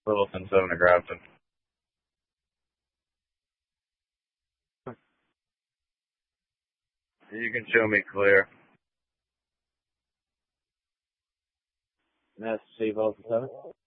Littleton 7 to Grafton. You can show me clear. Mass Save Littleton 7.